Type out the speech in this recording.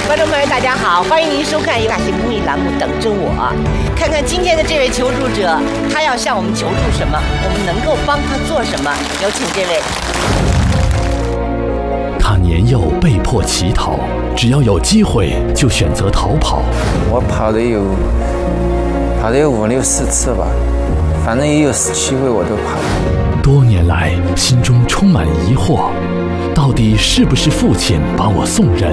观众朋友，大家好，欢迎您收看《大型公益栏目等着我》，看看今天的这位求助者，他要向我们求助什么，我们能够帮他做什么？有请这位。 他年幼被迫乞讨，只要有机会就选择逃跑。 我跑的有5、6、4次吧，反正也有7回我都跑了。 多年来，心中充满疑惑，到底是不是父亲把我送人？